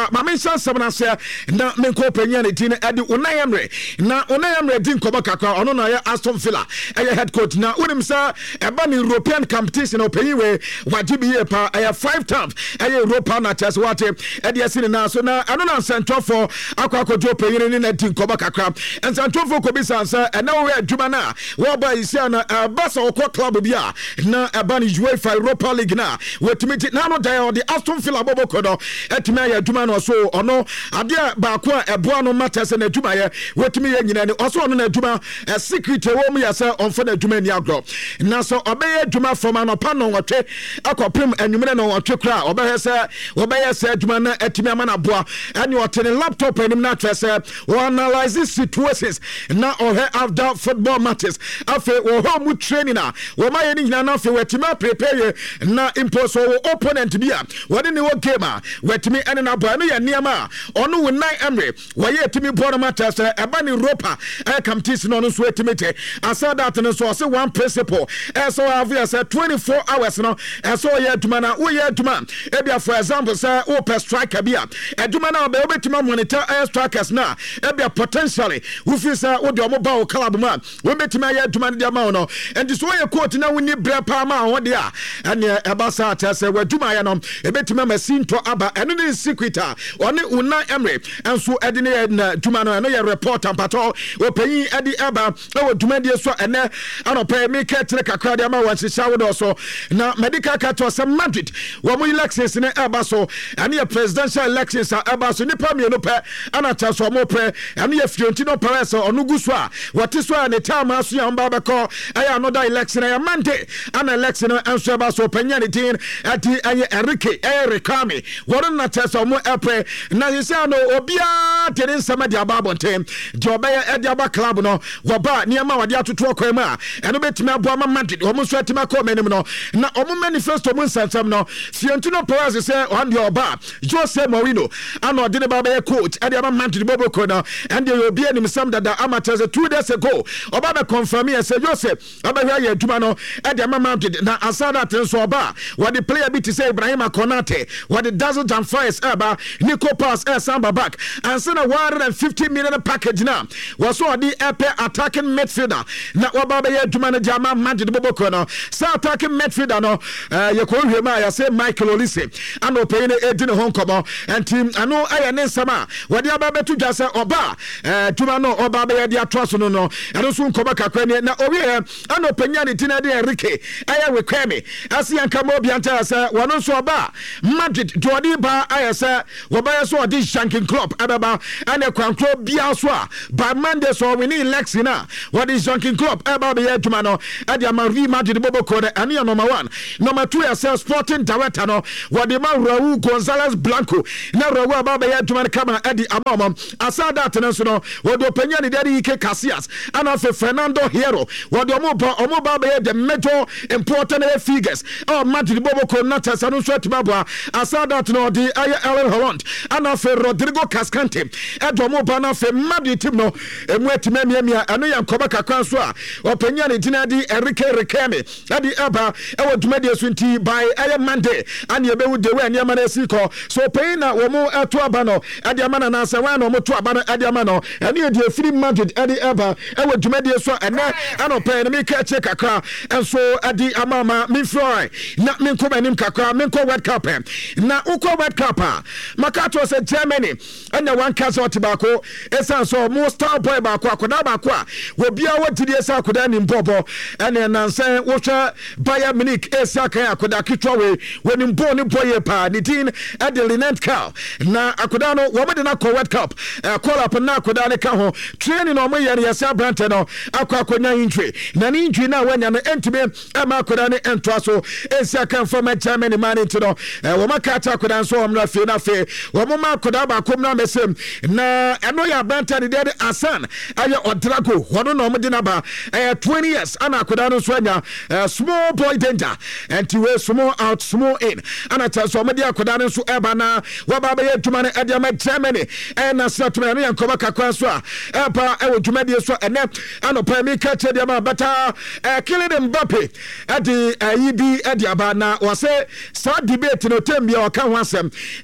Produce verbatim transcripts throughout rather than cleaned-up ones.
Mama Shansa say na menko penya ne tin edi Unai Emery na Unai Emery din koba kakra ono na ya Aston Villa eye head coach na unim sa eba ni European competition opeyi we wajibi ye pa eye five times eye Europa na chess wate edi asini na so na ano na central for akwa kojo opeyi ni na din koba kakra and central for ko bi sansa ena we adwuma na wo ba isia na basa okwa club bia na eba ni UEFA Europa League na wetimiti na no da the Aston Villa bobo kodo etimi ya adwuma no so ono ade ba ko eboa no matters na adwuma ye wetimi ye nyina ni oso ono na adwuma secret wo mu ya se onfa na adwuma ni agro na so obeye adwuma from anopa no wotwe akopem anwumene no wotwe kra obeye se obeye se adwuma na etimi ama na boa ani otene laptop enim na trese we analyze situations na ohe after football matters afi wo ho mu training na wo ma ye ni nyina na afi wetimi prepare na impose wo opponent bia wode ni wo game a wetimi ene na boa no ye niama ono Unai Emery waye etimi boa no matters eba ni Europa e competition no so etimi te asa that no so say one principle e so have you say twenty-four hours no e so ye aduma na wo ye aduma e bia for example say wo per striker bia aduma na be obetima monitor air strikers na e bia potentially wo fi say wo de omo ba wo club ma wo betima ye aduma de ma no and so ye coach na woni bre pa ma ho de a ene e ba sa ta say wo aduma ye no e betima machine to aba eno ni secret a one Unai Emery and so edi na aduma no eno ye report and patrol wo peyin edi eba e wo aduma de so ene anopa me ka tere kakra de ma wan sisa wo do so na medical card to say Madrid wo mo elections ne eba so ene ye presidential elections a eba so nipa me no pe ana cha so mo pre ene ye Fiorentino Perez onugu so a what so a ne time aso ya mba be call aya another election ya Monday ana election anso eba so panya ne tin ati aye Enrique aye Recami wo na cha so mo epre na yisa no obia tere nsama de ababontem de obaya e de aba club no wo ba niam wade atoto akwa ma eno betimi abo ama Madrid omo so atima ko menim no na omo manifesto mo nsansam no Fiorentino Perez say on the oba Jose Mourinho ana ode ne ba ba coach e de ama Madrid bobo ko no and the obi anim sam that the amateurs two days ago oba be confirm here say Jose oba hwa ye aduma no e de ama Madrid na asada ten so oba what the player be to say Ibrahima Konate what the Dazzle Jam Fires eba Nico Pass e samba back and say na one hundred fifty million package na was so the epe attacking midfielder na oba be ye aduma no jama Madrid bobo ko no sa attacking midfielder no ye ko hwe ma ya say Michael Olise and opey ne edi ne honkomo and team ano aye ne nsama wode aba betu dwa say oba eh tuma no oba be ye de atroso no no eno so nkoba kakra ne na owie and openya ne tin de Enrique aye we kweme ase yanka mo bia nta say wono so oba Madrid do odi ba aye say wo ba so odi shanking club ababa and e kwankro bia so a by Monday so we need election na what is shanking club aba be ye tuma no e de ma Real Madrid bobo ko de ane number one number two ya say sporting director no what the man Raul Gonzalez Blanco na Raul aba be ye tuma kama edi amama asa that no so no what the opinion de Ike Casillas and of Fernando Hierro what the omo ba omo ba be the major important figures oh Madrid bobo ko na tasa no so tibaba asa that no the Erling Haaland and of Rodrigo Cascante e do omo ba na fe Madrid team no emu etima miamia eno ya nkoba kakran so a opinion de di Enrique Recami adi eba e wo dwumadi asunti by aye Monday and ye be wo de we ania mana siko so pay na wo mo eto aba no adi amana na se wa no mo to aba no adi amana no ene de free Madrid adi eba e wo dwumadi so ene anopa ne me ka che kakra enso adi amama me fry na me ko banim kakra me ko World Cup na uko World Cup makato se Germany ene wan ka so tibako esan so mo star boy ba ko akoda ba ko a wo bia wo tidi esa akoda ni mpopo ene nanse wo hwa Bayern Munich esa kan akoda kitwa we woni mpo ni boye pa ni tin Adelinant Cal na akoda no wo mede na ko World Cup call up na akoda ne ka ho training no mo yere yesa brante no akwa akonya injury na ni injury na wanya no entime ama akoda ne entwa so esa kan from Germany man into no wo makata akoda so wo na fe na fe wo mo ma akoda ba kom na mesem na eno ya brante de de Asan aye Odrago wono no mo de na ba twenty years ana akoda no so anya Uh, small boy danger and to wear small out small in and I tell so many akoda nso eba na wa ba be adwuma ne ade ma Germany and na setman ne yankoba kakwa so a eba e wo dwuma de so ene anopa me ka che de ma beta Kylian Mbappe ade ayi bi ade aba na wo say sa debate no tembia o ka ho asem na debate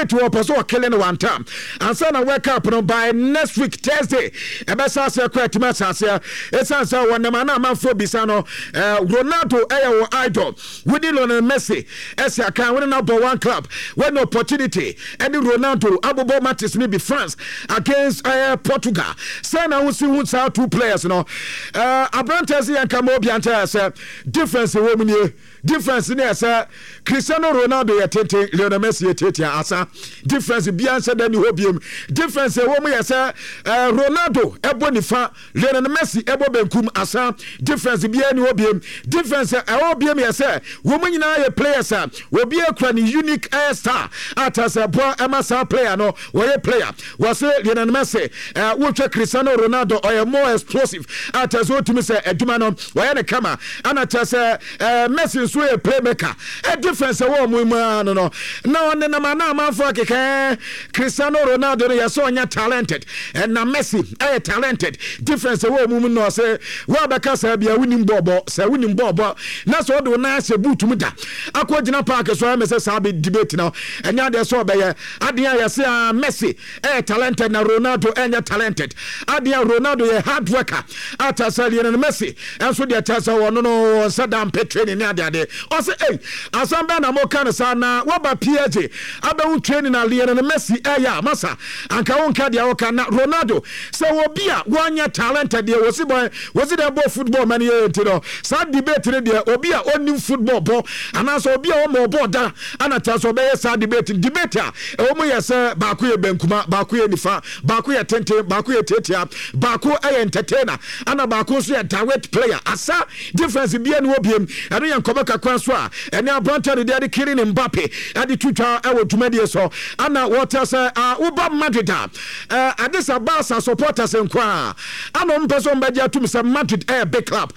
debate wɔ pɛ so killing one time ansa na World Cup no by next week Thursday ɛbɛsa sɛ kɔ atima asase ɛsan sɛ wɔnam na amanfo bisa no Ronaldo ɛyɛ wɔ idol wodi Lionel Messi ɛsɛ aka wɔn na bɔ one club when opportunity ɛne Ronaldo abobo matches ni be France against uh, Portugal sɛ na wosi hu saa two players no uh, abrantase yɛn ka mo bianta sɛ difference wɔ mu nie difference ne sɛ Cristiano Ronaldo yɛ tete Lionel Messi yɛ tete asa difference bia sɛ da ni hɔ biem difference wɔ mu yɛ sɛ uh, Ronaldo ɛbɔ nifa Lionel Messi ɛbɔ benkum asa difference bia ni hɔ biem difference ɛwɔ biem yɛ sɛ wɔ mu nyinaa yɛ players a obi akura ni unique air star atasa boa ɛma saa player no wɔyɛ player wɔsɛ Lionel Messi uh, wɔtwa Cristiano Ronaldo ɔyɛ more explosive atasa otumi sɛ adwuma no wɔyɛ ne kama ana tasa uh, Messi so a playmaker a difference ɛwɔ mu mu no no na ɔne na ma na amanfo akeka Cristiano Ronaldo no yɛ so ɔnya talented na Messi ɛyɛ talented difference ɛwɔ mu mu no sɛ wa bɛka sɛ bia wonim bɔbɔ sɛ wonim bɔbɔ na so ɔde na sɛ boot mu da akɔ gyina park so ɛmɛ sɛ saa be debate no ɛnya de so ɔbɛyɛ adeɛ yɛ sɛ Messi ɛyɛ talented na Ronaldo ɛnyɛ talented adeɛ Ronaldo yɛ hard worker ata sɛ Lionel Messi ɛnso deɛ ɛta sɛ wɔno no sɛ dam training ne adeade ɔsɛ ei asamba na mo kan sa na waba P S G abawu training na Lionel Messi ɛyɛ masa anka wonka deɛ wɔka na Ronaldo sɛ obi a wɔanya talented deɛ wɔsi boy wɔsi deɛ bɔ football man yɛ nti no saa debate ne deɛ obi a ɔnim football bɔ anaasɛ obi a ɔmɔ bɔ da ana ta so bɛyɛ saa debate debate a ɛwɔ mu yɛ sɛ baako yɛ benkuma baako yɛ nifa baako yɛ tente baako yɛ tetia baako ɛyɛ entertainer ana baako nso yɛ direct player asa difference bia ne obiem ɛno yɛ nkɔbɛ kakra so a ɛne abranta de de kiri ne Mbappe ɛde tutwa ɛwɔ dwumadie so ana wɔtɛ sɛ woba Madrid a adesa Barca supporters nkwa ana mpɛ so mbɛgye atum sɛ Madrid ɛyɛ big club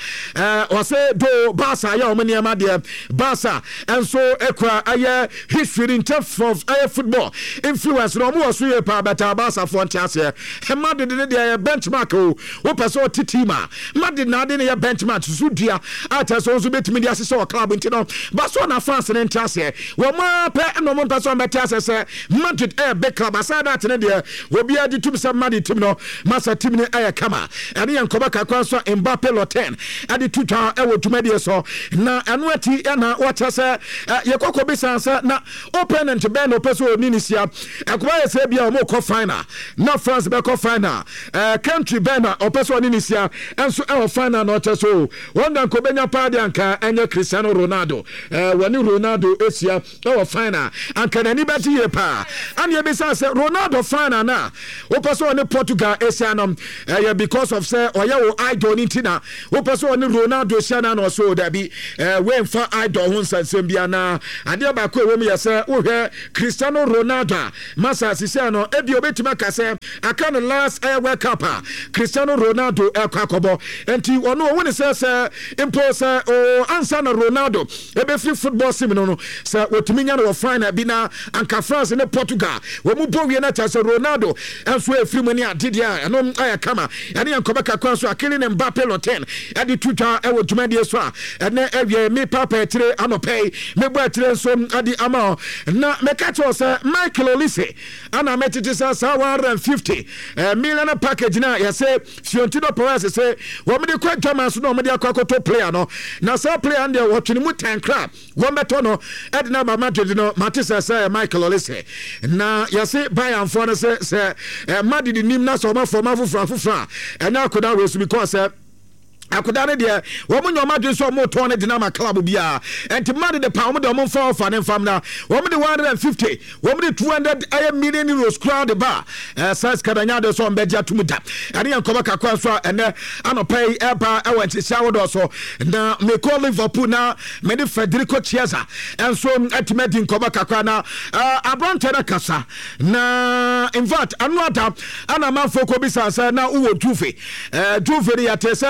ɔsɛ do Barca yɛ ɔmo nneɛma deɛ Barca ɛnso ɛkura ɛyɛ history in terms of ɛyɛ football influence na ɔmo wɔ so yɛ paa bɛta Barca fo nte aseɛ Madrid ne deɛ yɛ benchmark o wopɛ sɛ ɔte team a Madrid na ade ne yɛ benchmark so dua atɛ sɛ ɔnso betumi de asesɛ wɔ club nti no baso na France ne nte aseɛ wɔ ma pɛ no mo mpɛ sɛ ɔmbɛte asɛ sɛ Madrid ɛyɛ big club aside that ne deɛ obi adi tum sɛ Madrid team no masa team ne ɛyɛ kama ɛne yɛ nkɔbɛ kakra so Mbappe Loten ade tutwa ɛwɔ dwumadie so na ɛno ati ɛna wɔkyɛ sɛ yɛkɔkɔ bisa sɛ na opponent bɛn no pɛ sɛ ɔni ne sia ɛkɔbɛ yɛ sɛ bia ɔmo kɔ final na France bɛkɔ final ɛɛ country bɛn na ɔpɛ sɛ ɔni ne sia ɛnso ɛwɔ final na ɔkyɛ so wɔn dan kɔ bɛnya paade anka ɛnyɛ Cristiano Ronaldo ɛɛ wɔne Ronaldo esia ɛwɔ final anka n'ani bɛti yɛ paa ɛna ebisa sɛ Ronaldo final na ɔpɛ sɛ ɔne Portugal esia no ɛyɛ because of sɛ ɔyɛ wɔ idol ne ti na ɔpɛ sɛ ɔne Ronaldo esia na na ɔso dabi ɛɛ wɛnfa idol ho nsɛnsɛm bia na adeɛ baako ɛwɔ mu yɛ sɛ wohwɛ Cristiano Ronaldo a masa sisia no ebi obetuma ka sɛ aka ne last ɛyɛ World Cup a Cristiano Ronaldo ɛkɔ akɔbɔ nti ɔno ɔwɔ ne sɛ sɛ mpo sɛ o ansa na Ronaldo ebɛfiri football sim no no sɛ otumi nya no wɔ final bi na anka France ne Portugal wɔn mu bɔ wie na kyerɛ sɛ Ronaldo ɛnso efiri mu ne adidi a ɛno ayɛ kama ɛne yɛn nkɔbɛ kakra so akili ne Mbappe Loten ɛde tutwa ɛwɔ dwumadie so a ɛnɛ ɛwiɛ me papa etire anɔpɛ me bɔ etire nso ade ama na meka kyerɛ sɛ Michael Olise ana metete sɛ saa one hundred fifty million package na yɛsɛ Fiorentino Perez sɛ wɔn de kɔ German so na wɔn de akɔ akɔtɔ player no na saa player no deɛ wɔtwe ne mu ten crab wɔn bɛtɔ no ɛde na ba Madrid no mate sɛ sɛ Michael Olise na yɛsɛ Bayern foɔ no sɛ sɛ Madrid nim na sɛ ɔma fɔma foforɔ foforɔ a ɛnyɛ akɔda wɔ so because sɛ akoda ne deɛ wɔn nyɛ ɔma dwe so ɔmo tɔn ne dinama club bia enti Madrid de pa ɔmo de ɔmo mfa ɔfa ne mfam na wɔn de one hundred fifty wɔn de two hundred ɛyɛ million euros crowd ba ɛɛ size kadanya de so ɔmo bɛgye atum da ɛne yɛn nkɔmɔ kakra so a ɛnɛ anɔpɛ yi ɛba ɛwɔ nkyɛnkyɛn ahodoɔ so na mekɔ Liverpool na mede Federico Chiesa ɛnso ɛtumi di nkɔmɔ kakra na ɛɛ aberante no kasa na in fact ano ada ana amanfo kɔ bisa sɛ na wowɔ Juve ɛɛ Juve ne yɛte sɛ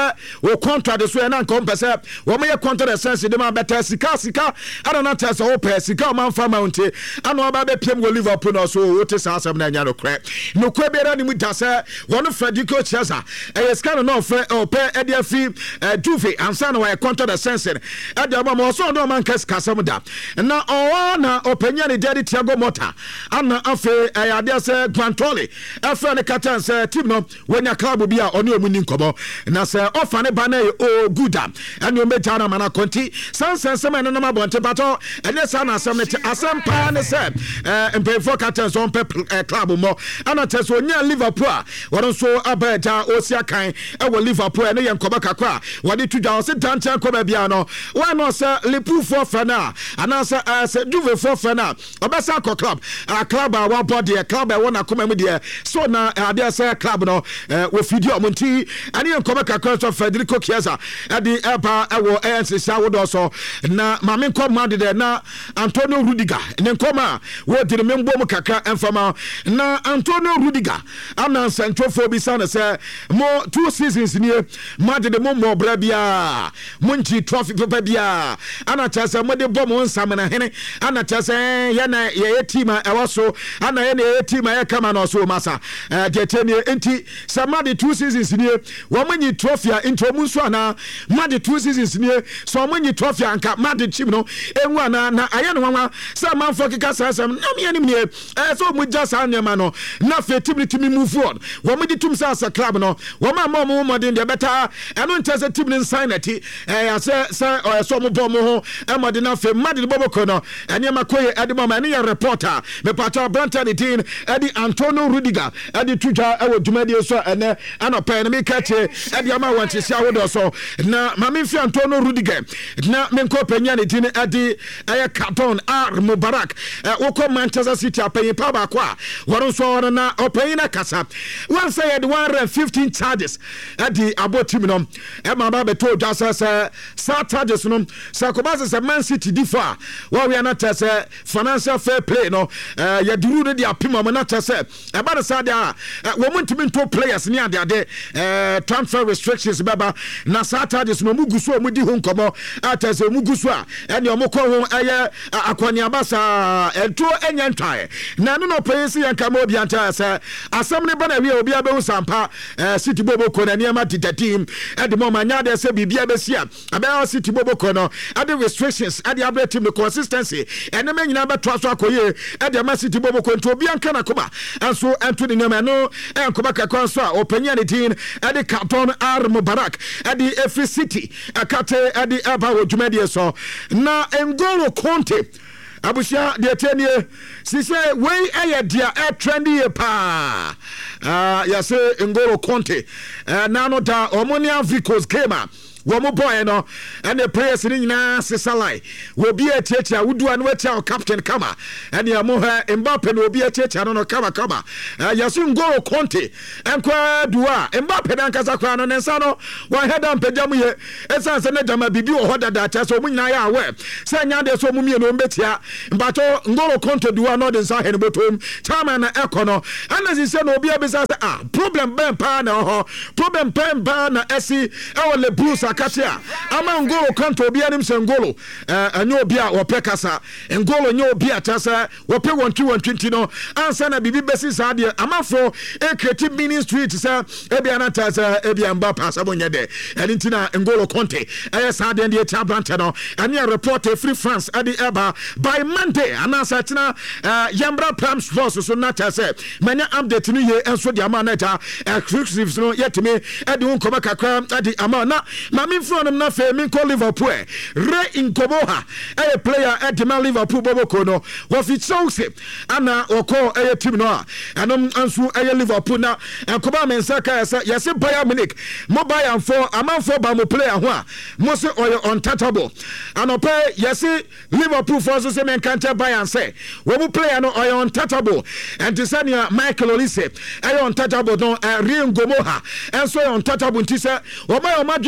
o contract so na nka mpese wo me contract sense de ma beta sika sika ana na test o pe sika man fa mount ana ba be piem go Liverpool no so wo te sa asem na nya no kre no kwe be ra ni mu da se wonu Federico Chiesa e scan no fe o pe e dia fi Juve ansa na wa contract sense e dia ma mo so do man kas kasam da na o na openya ni dedi Thiago Motta ana afe e ade se Guantoli afa ne katan se team no wenya club bi a oni omuni nkobo na se ofa ne ba na o guda ene o meja na mana konti sansen sema no ma bonte pato ene sa na asem ne asem pa ne se eh mpefo katan so pe club mo ana te so nya Liverpool a won so abeta osia kan e wo Liverpool ene ye nkoba kakra wode tudwa se tantan ko ba bia no wa no se Liverpool for fana ana se se Juve for fana obesa ko club a club a wa body club e wona koma mu de so na ade se club no wo fidi omonti ane ye nkoba kakra so Federico Chiesa ade eba e wo A N C sa wo do so na mame nkoma de na Antonio Rudiger ne nkoma wo dire membo mu kakra enfama na Antonio Rudiger ana sentofo bi sa na se mo two seasons ni Madrid mo mo bra bia munchi trophy papa bia ana chase mo de bom nsam na hene ana chase ye na ye team e waso ana ye na ye team e kama no so masa de teni enti se Madrid two seasons ni wo manyi trophy into mu so ana Madrid two seasons ni so manyi trophy anka Madrid team no enwu ana na aye no nwa se manfo kika sasem na me anim ni e so mu jasa nyama no na fe team team move forward wo mu di tum sa sa club no wo ma mo mo modern de beta eno ntese team ni sign ati eh se se so mo bom ho e modern na fe Madrid boboko no ene makoye ade mama ene ya reporter me pata Brandon Dean edi Antonio Rudiger edi tuja e wo dwumadi so ene ana pa ene me kache edi ama wanche sia wodo so na mama fi Antonio Rudiger na me nko panya ne din edi eye Carton R Mubarak wo ko Manchester City apanyi pa ba kwa woron so na opanyi na kasa one say the one hundred fifteen charges edi abo team no e ma ba beto jasa se sa charges no sa ko ba se Man City difa wa we na tese financial fair play no eh ya duru no dia pima mo na tese e ba sa dia wo muntimi to players ni ade ade eh transfer restrictions baba na sa charges no mugusu o mudi ho nkomo atese mugusu a ene o mokọ ho eye akwani abasa ento enya ntwae na no no payesi yanka mo bi anta se asem ne ba na wi obi abehu sampa City bobo ko na niam atita team e de mo manya de se bibia be sia abe City bobo ko no ade restrictions ade abre team consistency ene me nyina be to so akoye e de ma City bobo ko nto obi anka na koba anso ento ne nyama no e nkoba kakon so a opanya ne team ade Carton R Mubarak ade F City akate ade aba wo dwumade so na N'Golo Conte abusia de tenie sise wey eye dia e trendy pa ah ya se N'Golo Conte na no da omonia Vicos Gamer wo mo boy no and the players ni nyina sesalai wo bi atiatia wudu an watia captain kama and ya mo ha Mbappe no bi atiatia no kama kama ya so N'Golo Conte enkwa duwa Mbappe dan kasa kwa no nensa no wa head am pejam ye esan se na jama bibi o hoda data so mo nyina ya awe se nya de so mo mie no mbetia mbato N'Golo Conte duwa no de sa he no botom chama na ekono anasi se no bi abisa se ah problem ben pa na ho problem ben pa na esi e wo le blues katia ama N'Golo Conte obi anim se N'Golo eh anyo obi a wope kasa N'Golo nyo obi atasa wope one two one twenty no ansa na bibi besi sa de amafo e creative meaning street sa ebi anata sa ebi amba pasa bonye de elintina N'Golo Conte eh sa de de tia branch no ani report free France adi eba by Monday anasa tina yambra prime sports so na ta se manya update no ye enso de ama na ta exclusives no yetime adi won koma kakra adi ama na Mami from na fe min ko Liverpool re inkoboha a player at the Liverpool bobo kono wo fi Chelsea ana oko a team no anom ansu a Liverpool na enkoba mensaka yesa yese Bayern Munich mo Bayern for amount for ba mo player ho a mo se oyo untouchable anope yese Liverpool for so se men kanta Bayern say wo mo player no oyo untouchable and Tisania Michael Olise ayo untouchable no re inkoboha enso untouchable ntise wo ma o madwen pass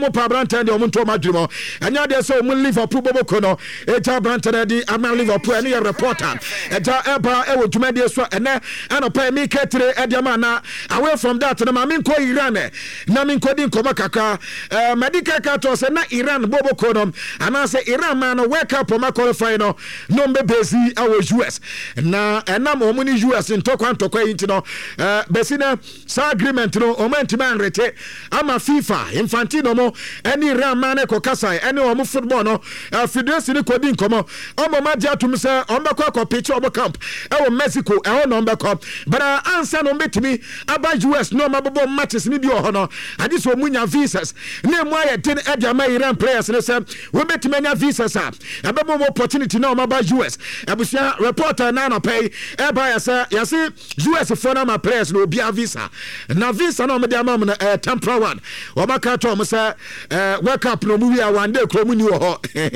mo pa branta de o mo nto ma dwemo anya de so mo Liverpool boboko no eta branta de ama Liverpool ene reporter eta eba e wo dwuma de so ene anopa mi ketre e de ma na away from that na ma min ko Iran na min ko din ko makaka eh medical to say na Iran boboko no ana say Iran man no wake up ma qualify no no mbe besi awo U S na enam o mu ni U S ntokwa ntokwa yinti no eh besi na sa agreement no o man timan rete ama FIFA Infantino mo eni Iran man e ko kasa eni o mu football no federation ni ko din komo o mo ma dia tum say o mbekọ ko pitch o camp e wo Mexico e ho no mbekọ but answer no betimi aba U S no mabobo matches ni bi o ho no ade so munya visas na mu aye tin e dia ma Iran players ne say we betimi nya visas a abebo opportunity na o maba U S abusia reporter na no pay e ba ya say ya say U S for na ma players no bia visa na visa na o me dia ma na uh, temporary one o maka to mo say uh, world cup no mu wi a one day kro mu ni wo ho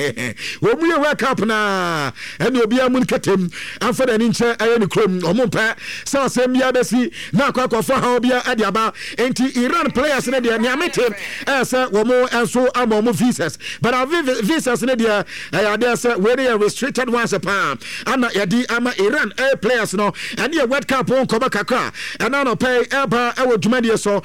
wo mu ye world cup na e no bia mu nketem amfa da ni nche aye ni krom o mo pa say say bia besi na akwa akwa fa ha bia ade aba enti Iran players ne dia ni amete e say wo mo enso amo mo visas but our visas ne dia ya dey say we dey restricted ones upon ana yadi ama Iran air players no and the world cup on koba kakra and now no pay eba e wo dwumade so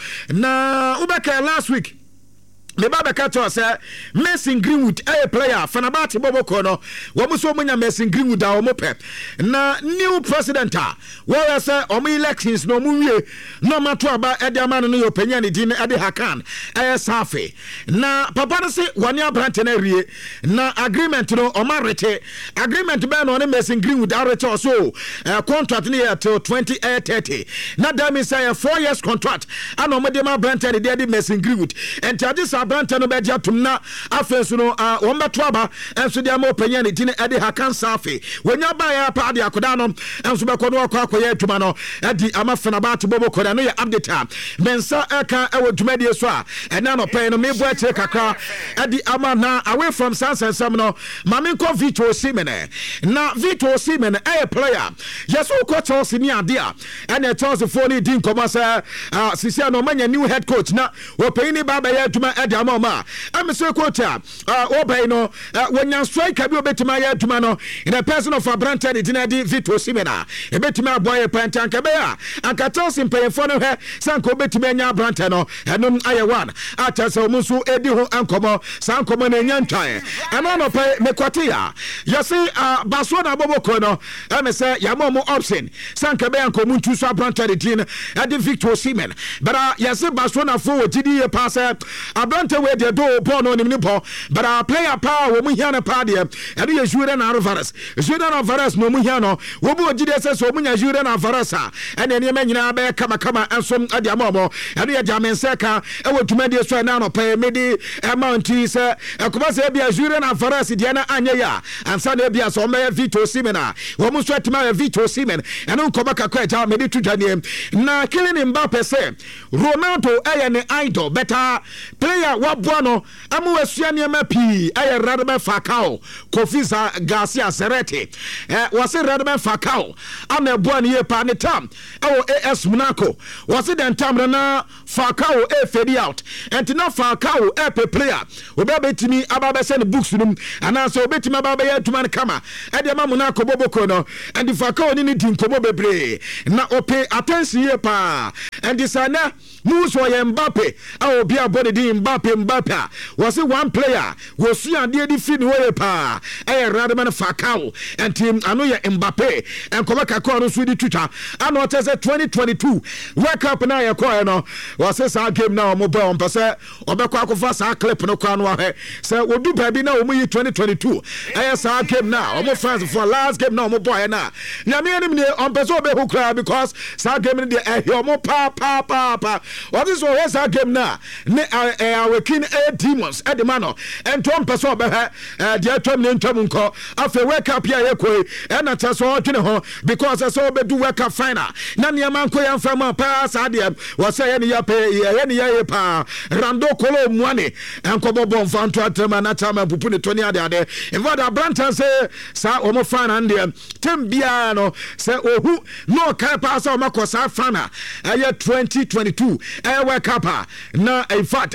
na ubeka last week me baba kato say Mason Greenwood a player Fenerbahce boboko no wo muso munya Mason Greenwood a wo mopep na new president a wo say o me elections no mu wie no mato aba e de amano no yo panya ne din e de Hakan e safe na papa no say woni abrante na rie na agreement no o ma rete agreement be no ne Mason Greenwood a rete so uh, contract ne till twenty thirty na that means say a four years contract and o me de ma abrante de de Mason Greenwood and this Branta no beja tumna afenso no a wo mbeto aba enso dia ma opanya ne tine ede Hakan safe wonya ba ya pa de akoda no enso be kono akwa akoya atuma no edi ama Fenerbahce boboko no ya update mensa eka e wo dwuma die so a ena no pen no mebo a kire kakra edi ama na away from Sansensam no mame ko Victor Osimhen na Victor Osimhen a player yeso ko Chelsea ni ade a ena Chelsea for ni din komo sa sisia no manya new head coach na wo pay ni baba ya atuma mama I'm so quota uh obey no when you strike abi obetima ya aduma no in a person of Abranta de dinadi Victor Osimhen e betima boy pantanka be a anka Chelsea payefo no he sanko betima nya Abranta no enum aye one atasa omusu edi ho ankomo sankomo na nya ntwan eno no pay mekwate ya yesi uh Barcelona boboko no em say ya mo option sanka be ankomo ntu so Abranta de din edi Victor Osimhen but uh yesi Barcelona for gidi pass Abrante we de do ball no ni po but our player power wo mu hia na pa de e do ye Julian Alvarez Julian Alvarez no mu hia no wo bu ogide se so mu nya Julian Alvarez a ene ne ma nyina ba kama kama ensom ade amamo e do ye Jamen Seka e wo tumade so na no pa medi amount se e kuma se bia Julian Alvarez de na anya ya ansa na bia so ma Victor Osimhen a wo mu so atima Victor Osimhen ene nkoba kakwa ja medi tudwane na Kylian Mbappe se Ronaldo e ne idol better player wabuano amu asua niema pi aye Radamel Falcao Kofi Garcia Serete eh wase Radamel Falcao ana buani ye pa ne tam awo A S Monaco wase den tam na Falcao e fade out enti na Falcao e pe player oba betimi ababa se ne books num ana so betimi ababa ye tuma kama e de ma Monaco boboko no enti Falcao ni ni din komo bebre na ope attention ye pa enti sana muso ye Mbappe awo bia body di Mbappe Mbappe was one player was see and the fin way pa eh Radamel Falcao and team ano ye Mbappe and come back akọ no so di twitter and what say twenty twenty-two World Cup na ye call no was say game na mo ba on pese obekọ akọfa sa clip no kwa no ahwe say odu ba bi na o mu twenty twenty-two eh sa game na o mo fans for last game na o mo boy na na me anim ne on pese obehu kra because sa game ne eh o mo pa pa pa pa what is o sa game na ne our king a demons at the mano and Tom Paso Beha, dear Tom Nintom nko afe wake up here ekwe and na taso twene ho because I saw be do wake up final na ne man ko yan fama pass adem was say any ya pay any ya pa rando kolo muane and ko bobon fanto atema na tama pupu ne toni ade ade in fact Abranta say sa o mo fan and dem tem bia no say ohu no kai pass o makosa final aye twenty twenty-two aye wake up na in fact any ya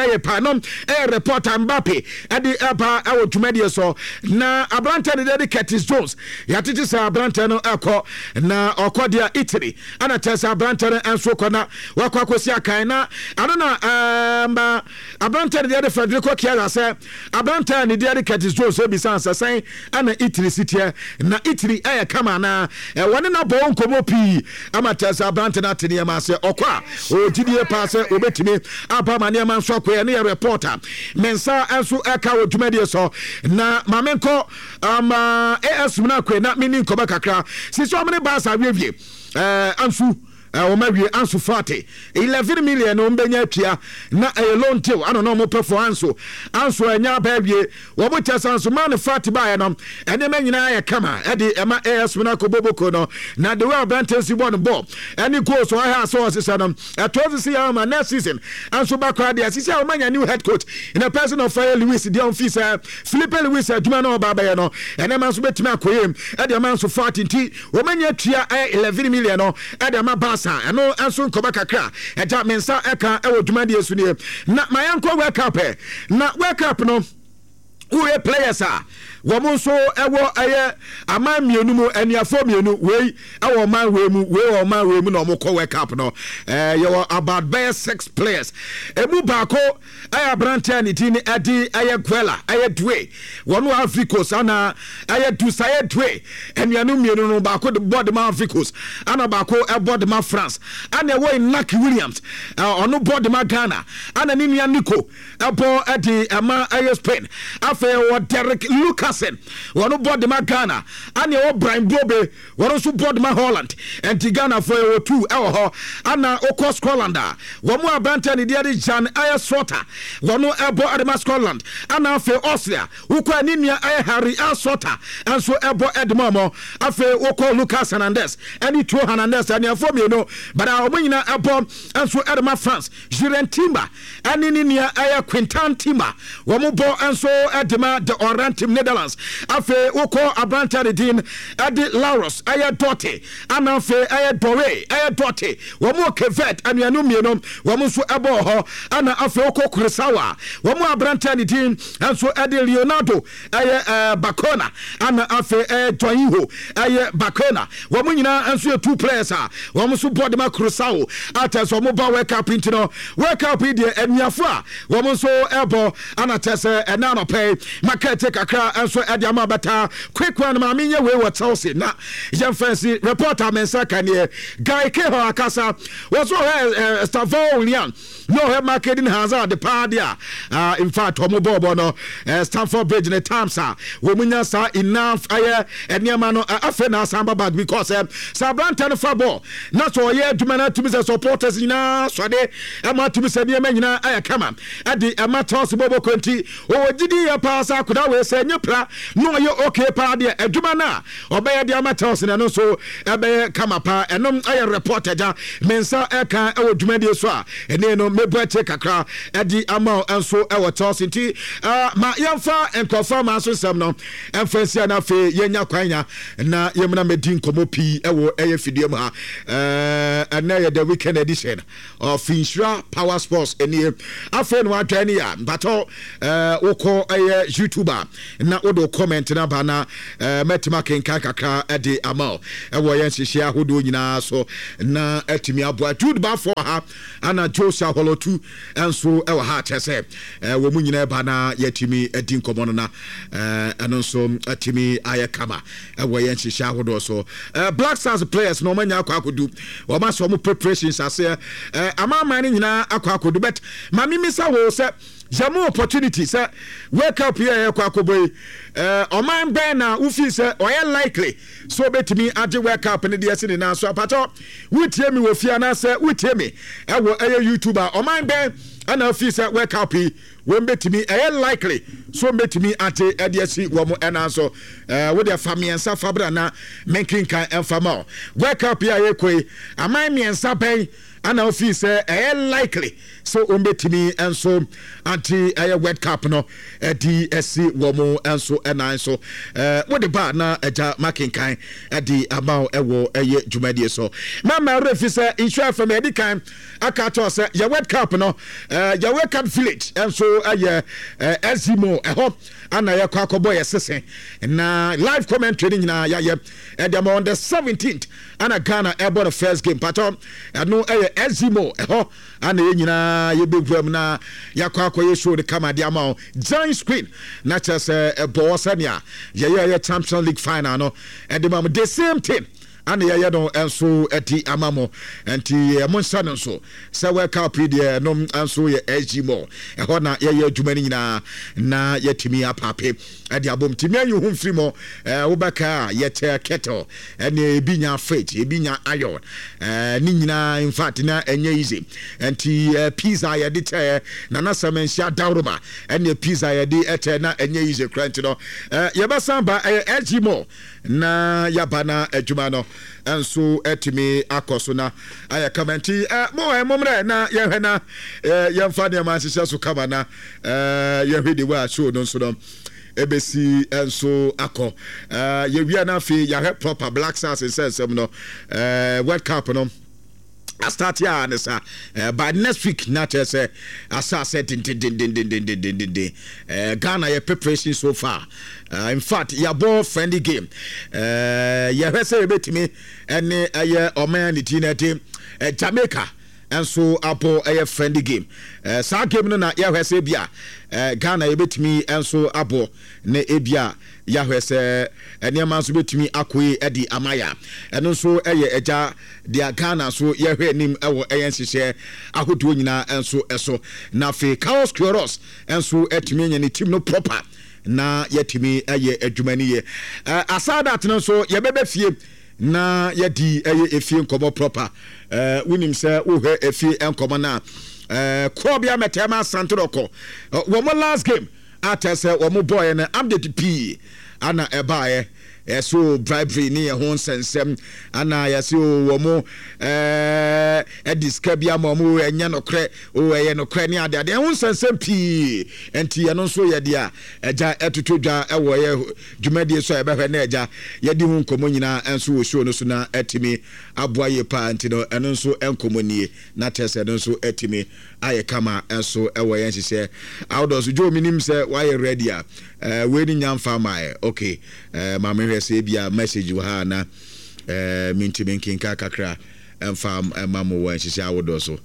ɛyɛ pa no ɛyɛ reporter Mbappe ɛde ɛba ɛwɔ dwumadie so na abrante ne de Curtis Jones yɛatete sɛ abrante no ɛkɔ na ɔkɔ deɛ Italy ana kyɛ sɛ abrante no ɛnso kɔ na wakɔ akɔsi akan na ano na ɛɛma abrante ne de Federico Chiesa sɛ abrante ne de Curtis Jones ebisa nsɛsɛn ana Italy sitiɛ na Italy ɛyɛ kama na wɔne na bɔ nkɔmɔ pii ama kyɛ sɛ abrante no ate nneɛma sɛ ɔkɔ a ɔgyidie paa sɛ obɛtumi aba ma nneɛma nso akɔyɛ ne yɛ reporter mensa nso ɛka wɔ dwumadie so na mamenkɔ ama A S Muna kwe na mini nkɔba kakra sisi ɔmo ne baasa awie eh ansu ɔmo awie ansu forty eleven million ɔmo benya atua na ɛyɛ loan deal ano na ɔmo pɛ for ansu ansu anya ba awie wɔmo kyɛ ansu man forty ba yɛ no ɛne ma nyinaa yɛ kama ɛde ɛma A S Muna kɔ boboko no na the way Branton si bɔ no ball ɛne goals wɔ ha so ɔsesa no ɛtɔ si ya ma next season ansu ba kɔ ade sisi a ɔmo nya new head coach in a person of Fire Luis the on fees Felipe Luis adwuma na ɔba ba yɛ no ɛne ma nso betumi akɔyem ɛde ma nso forty nti wɔmo nya atua eleven million no ɛde ma ba ɛno ɛnso nkɔba kakra ɛgya mensa ɛka ɛwɔ dwumadie so nie na ma yɛnkɔ World Cup na World Cup no woyɛ players a wɔn nso ɛwɔ ɛyɛ aman mmienu mu aniafo mmienu wei ɛwɔ ɔman wei mu wei wɔ ɔman wei mu na wɔn kɔ World Cup no ɛɛ yɛwɔ about bɛyɛ six players emu baako ɛyɛ aberanteɛ ne ti ne ɛde ɛyɛ Guela ɛyɛ Due wɔn wɔ Africos ana ɛyɛ Dusaye Due ɛnuanu mmienu no baako de bɔ de ma Africos ana baako ɛbɔ de ma France ana ɛwɔ Inaki Williams ɛɛ ɔno bɔ de ma Ghana ana ne nua Nico ɛbɔ ɛde ɛma ɛyɛ Spain afei wɔ Derek Lucas wɔn bɔd ma Ghana ana ɛwɔ Brian Bobe wɔn nso bɔd ma Holland ɛnti Ghana fo ɛwɔ two ɛwɔ hɔ ana okɔ Scotland a wɔn mu abante ne deɛ Jan ayɛ Sota wɔn ɛbɔ ɛde Scotland ana afei Austria wokɔ ani nua ayɛ Harry Asota ɛnso ɛbɔ ɛde mo afei wokɔ Lucas Hernandez ɛne Tio Hernandez ɛne afɔ mienu but a wɔn nyina ɛbɔ ɛnso ɛde ma France Juren Timber ɛne ne nua ayɛ Quintan Timber wɔn bɔ ɛnso ɛde ma the Orient Team Netherlands afei wokɔ abrante de din ɛde Lauros ɛyɛ Dɔte ana afei ɛyɛ Dore ɛyɛ Dɔte wɔn mo Kevet anuanu mmienu wɔn nso ɛbɔ hɔ ana afei wokɔ Kurosawa wɔn mo abrante de din nso ɛde Leonardo ɛyɛ ɛɛ Bakona ana afei ɛyɛ Joinho ɛyɛ Bakona wɔn mo nyinaa nso yɛ two players a wɔn nso bɔ de ma Kurosawa atɛ so wɔn ba World Cup nti no World Cup yi deɛ anuafo a wɔn nso ɛbɔ ana tɛ sɛ ɛna anɔpɛ makɛte kakra nso ɛde ama bɛta quick one ma menyɛ wei wɔ Chelsea na yɛmfɛnsi reporter mensa kaneɛ Guy Keho akasa wɔso hɛ Stafford William no hɛ marketing hazard de party a in fact ɔmo bɔɔbɔ no Stamford Bridge ne times a wɔn nya sa enough ayɛ nneɛma no afɛ na asamba back because sa abrante no fa ball na so ɔyɛ adwuma na tumi sɛ supporters nyinaa sɔde ɛma tumi sɛ nneɛma nyinaa ayɛ kama ɛde ɛma Chelsea bɔbɔ konti ɔwɔ gidi yɛ paa sa koda wei sɛ nye pra no ɔyɛ okay paa deɛ adwuma na ɔbɛyɛ de ama Chelsea na no so ɛbɛyɛ kama paa ɛnom ayɛ reporter gya mensa ɛka ɛwɔ dwumadie so a ɛne no mebu ɛkyɛ kakra ɛde ama ɛnso ɛwɔ Chelsea nti ma yɛmfa nkɔfa ma so sɛm no ɛmfa nsia na afei yɛnya kwanya na yɛmuna mɛdi nkɔmmɔ pii ɛwɔ ɛyɛ fidie mu ha ɛnɛ yɛ the weekend edition of Finsura Power Sports ɛnie afei no atwa ne ya mbatɔ wokɔ ɛyɛ YouTuber na wodo comment na ba na mɛtima kenkan kakra ɛde ama ɛwɔ yɛn hyehyɛ ahodoɔ nyinaa so na ɛtumi aboa Jude Bafo ha ana Josia Holotu ɛnso ɛwɔ ha kyɛ sɛ wɔ mu nyinaa ba na yɛtumi ɛdi nkɔmmɔ no na ɛno nso ɛtumi ayɛ kama ɛwɔ yɛn hyehyɛ ahodoɔ so Black Stars players na ɔmanya akɔ akɔdu wɔma sɛ ɔmo preparations ase amama no nyinaa akɔ akɔdu but ma mimisa wo sɛ jamu opportunity sɛ wake up here kwa koboy eh oman ben na ufi sɛ ɔyɛ likely so betimi age wake up ne de ase ne na so apato wutie mi wo fia na sɛ wutie mi ɛwɔ ɛyɛ YouTuber oman ben ana ufi sɛ wake up wo betimi ɛyɛ likely so betimi ate ɛde ase wo mo ɛna so eh wo de famiensa fabra na menkin kan ɛfama wake up here yekoi aman miensa ben ana ofi sɛ ɛyɛ likely so ombetimi enso anti ɛyɛ World Cup no ɛdi ɛsi wɔ mo enso ɛnan so ɛɛ wo de ba na ɛgya makenkan ɛdi ama ɛwɔ ɛyɛ dwumadie so mama refi sɛ insure from ɛdi kan aka to sɛ yɛ World Cup no ɛɛ uh, Yawekat Village and so uh, uh, Ezimo eho ana yakwa akobo yesese na live commentary na ya ye and on the seventeenth ana Ghana ebo the first game pato no eh Ezimo eho ana yenyina yebegwam na yakwa akoye show the kama dia ma giant screen na chese ebo sania ye ye Champions League final no and the same thing and the yado and so at the amamo and the monson and so so we can't be there no and so ye S G more and what na ye too many na na yet me up happy at the album Timia you home free more Obaka yet kettle and ye binya faith ye binya iron uh nina in fact na enye easy and the pizza ye did nana samen sha dauruma and the pizza ye did at na enye easy crunch no uh yabasamba S G more na yabana ejumano and so etimi akosona aya commenti eh mo e momre na ye hwe eh ye mfa de ma hyehyɛ so kama na eh ye hwe de wa show no so no ebesi enso akọ eh ye wia na fe ya proper Black Stars sensem no eh World Cup no I start here and say uh, by next week not just uh, as I said din din din din din din din din din uh, Ghana your preparation so far uh, in fact your ball friendly game uh you have say bit me and uh yeah oman team uh, Jamaica and so apo a friendly game uh sa game no na you have say bia uh, Ghana you bit me and so apo ne ebia Yahweh say eniama so betimi akoi edi amaya eno so eye eja dia Ghana so yehwe nim ewo eyen hihye ahodo nyina enso eso na fe Chaos Choros enso etimi nya ne team no proper na yetimi eye adwumani ye asada teno so yebebe fie na yedi eye efie nkomo proper eh winim se wo hwe efie enkomo na eh Krobia Metema Santroko wo mo last game atese wo mo boy na update p ana ebae eso bribery ni ho sensem ana yase wo mo eh ediska bia mo mo enya nokre o eye nokre ni ade ade ho sensem pi enti ye no so ye dia eja etotodwa ewo ye dwumadi so ebehwe na eja ye di hu nkomo nyina enso wo show no so na etimi aboa ye pa enti no eno nso enkomo nie na tese no so etimi aye kama enso ewo ye nhye outdoors jo minim se why ready a eh we ni nyamfa mai okay eh ma me hwese bia message wo ha na eh minti minkin ka kakra emfa mamo wa nhye awodo so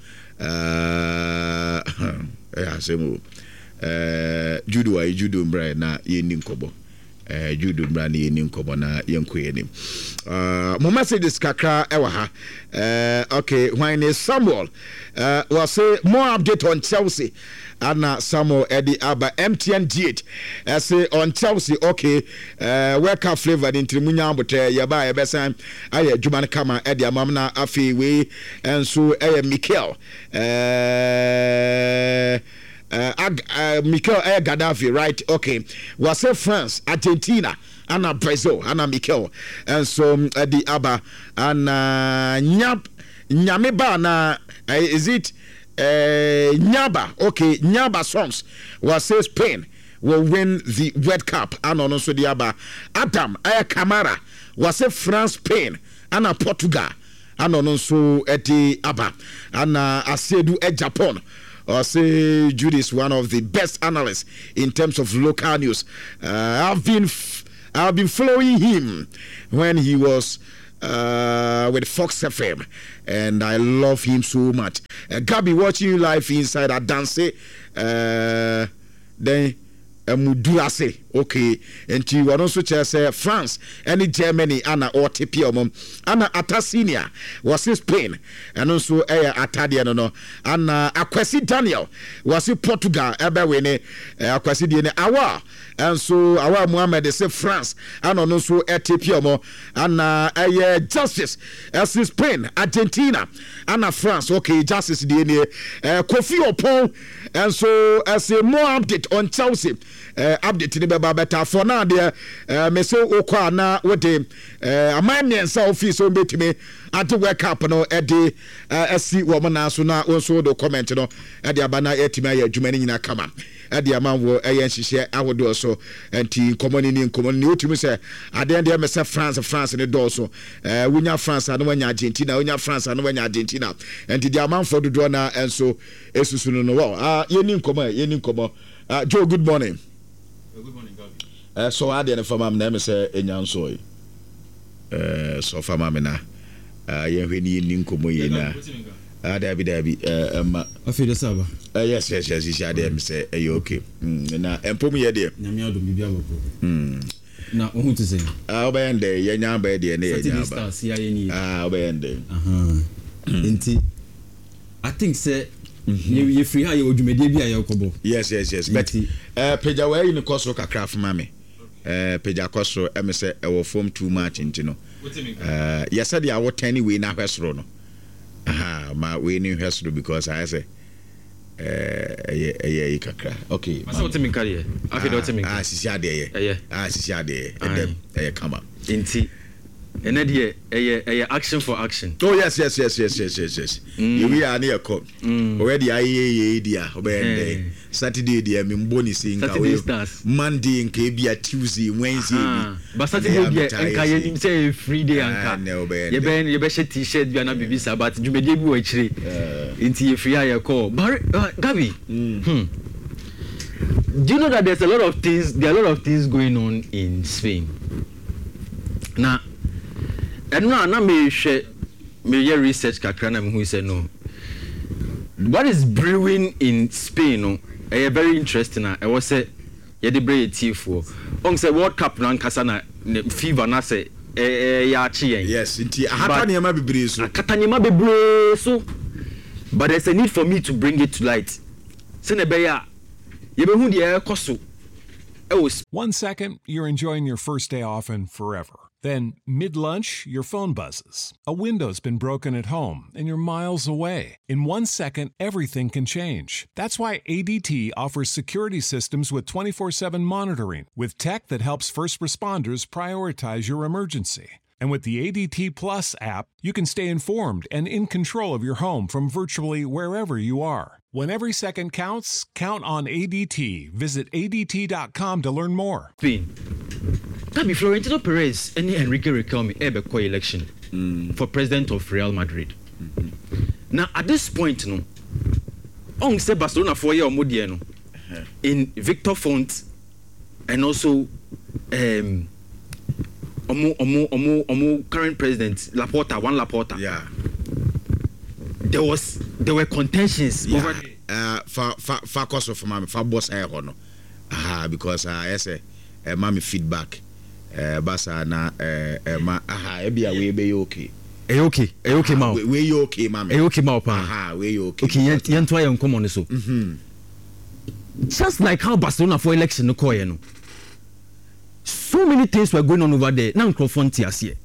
eh eh asemu eh judo wa judo mbra na ye ni nkobo eh judo mbra na ye ni nkobo na ye nkoye ni uh mo messages kakra e wa ha eh okay when is Samuel uh was say more update on Chelsea Anna Samuel Eddie Abba M T N D eight I say on Chelsea okay uh where can flavor in Trimunya but yaba ebesan aye Juman Kama Eddie Amamna afi we and so eh Mikel uh uh, uh Mikel eh Gaddafi right okay was say France Argentina Anna Brazil Anna Mikel and so Eddie Abba and nyap nyameba na is it Uh, Nyaba, okay, Nyaba songs was say Spain will win the World Cup. And also the Aba Adam Aya Camara was say France, Spain, and a Portugal, and also at the Aba and uh, Asedu at Japan. Or say Judas, one of the best analysts in terms of local news. Uh, I've been f- I've been following him when he was uh with Fox F M and I love him so much. uh, Gabi watching you live inside a dance uh then Mudurase okay and you want also to say France and Germany Anna or T P M Anna Atasinia was in Spain and also a Atadia no Anna Akwesi Daniel was in Portugal ebe wene Akwesi Daniel awa and so awa Muhammad say France and also a T P M Anna a Justice as in Spain Argentina Anna France okay Justice D N A Kofi Opon and so as a more update on Chelsea uh, update ni beba better for now there uh, me say okwa na with the uh, amaniensa office on betime at World Cup no e de uh, see woman na so na also do comment no e de abana etime ya adwuma ni nyina kama at the amount where I and she share I would do so and tea common in common new to me say I then there myself France and France and the also uh when you France and when you Argentina when you France and when you Argentina and the amount for the draw now and so it's soon no well ah you need come you need come uh Joe good morning good morning Gabi uh so I then from my name say enyan so uh so from my na uh you need come you na ah dabi dabi eh ma afide saba eh yes yes yes you share them say eh okay na empom ye de na me adom bibia bako mm na ohun to say ah obeyende ye nya ba de na ye nya ba ah obeyende aha enti I think say ye free ha ye odwumede bia ye kobo yes yes yes but eh peja we yi ne koso kakra for mame eh peja koso em say e wo form too much ntino eh yes said ya wo ten we na hwesoro no aha ma we ni hwesoro because I say eh eh eh kakra okay ma so temi kare afi do temi ah sisi ade ye ah sisi ade edem eh come up enti ene de eh eh action for action oh yes yes yes yes yes yes yes we are near come already I ye dia obey Saturday dia me mboni sinka we Monday nka bia Tuesday Wednesday but Saturday dia nka ye nim say free day anka ye be ye be t-shirt bia na bibi sabat jumede bi wo chire enti ye free aye call Gabi hmm do you know that there's a lot of things there are a lot of things going on in Spain now and now na me share me research kakra na me who say no what is brewing in Spain no eh very interesting na e was say ye de break tea for on say World Cup na nkasa na fever na say eh ya chi yen yes nti ahata ne ma bebre so akata ne ma bebre so but there's a need for me to bring it to light say na be ya ye be hu de e koso e was one second you're enjoying your first day off and forever. Then, mid-lunch, your phone buzzes. A window's been broken at home, and you're miles away. In one second, everything can change. That's why A D T offers security systems with twenty-four seven monitoring, with tech that helps first responders prioritize your emergency. And with the A D T Plus app, you can stay informed and in control of your home from virtually wherever you are. When every second counts, count on A D T. Visit A D T dot com to learn more. Spain. Tabi Florentino Perez and Enrique Riquelme ebe co election mm. for president of Real Madrid. Mm-hmm. Now at this point, no, on say Barcelona for year omodie no, uh-huh. in Victor Font and also um, omo omo omo omo current president Laporta, one Laporta. Yeah. There was there were contentions yeah. over uh for for for course of my for boss air no. Ah because uh, I say uh, mommy feedback uh basa na uh ma aha e bia we be okay. E okay. E okay ma. We you okay mommy. E okay ma pa. Aha we you okay. Okay, yen yen to ayen come on so. Mhm. Just like how Barcelona for election no call no. So many things were going on over there. Now confront us here.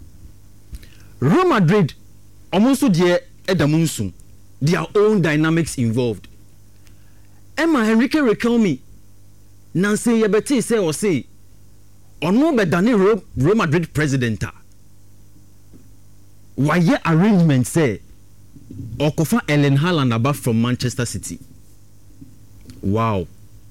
Real Madrid almost there Edamunsun, their own dynamics involved. Emma Enrique Riquelme, Nancy Yabeti say or say, or no better than Real Madrid president. Why ye arrangement say, or Kofa Ellen Haaland above from Manchester City. Wow.